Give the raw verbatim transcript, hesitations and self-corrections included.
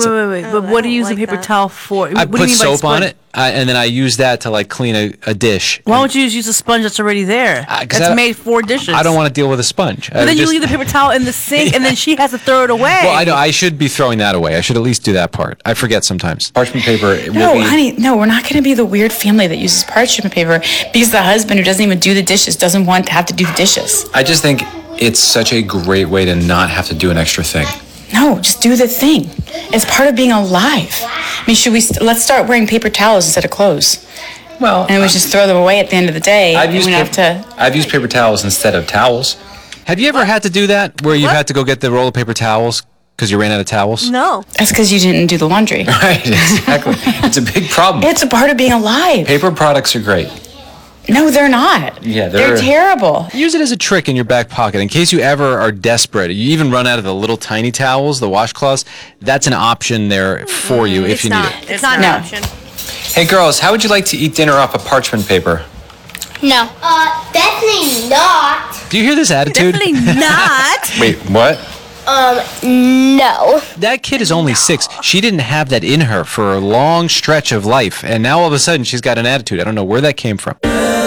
wait, wait, wait. Oh, but what I do you use don't a like paper that. towel for? I what do put you mean by soap on sponge? it, I, and then I use that to like clean a, a dish. Why don't you just use a sponge that's already there? Uh, 'cause that's I don't- made for dishes. I don't want to deal with a sponge. But then you leave the paper towel in the sink, and then she has to throw it away. Well, I know I should be throwing that away. I should at least do that part. I forget sometimes. Parchment paper. It No, will be, honey, no, we're not going to be the weird family that uses parchment paper because the husband who doesn't even do the dishes doesn't want to have to do the dishes. I just think it's such a great way to not have to do an extra thing. No, just do the thing. It's part of being alive. I mean, should we, st- let's start wearing paper towels instead of clothes. Well, And we just throw them away at the end of the day. I've and used we don't have paper, to. I've used paper towels instead of towels. Have you ever had to do that where you've had to go get the roll of paper towels because you ran out of towels? No. That's because you didn't do the laundry. Right, exactly. It's a big problem. It's a part of being alive. Paper products are great. No, they're not. Yeah, they're, they're- terrible. Use it as a trick in your back pocket in case you ever are desperate. You even run out of the little tiny towels, the washcloths. That's an option there for you if It's you not. need it. It's not No. an option. Hey girls, how would you like to eat dinner off of parchment paper? No. Uh, definitely not. Do you hear this attitude? Definitely not. Wait, what? Um, no. That kid is only six. She didn't have that in her for a long stretch of life, and now all of a sudden she's got an attitude. I don't know where that came from.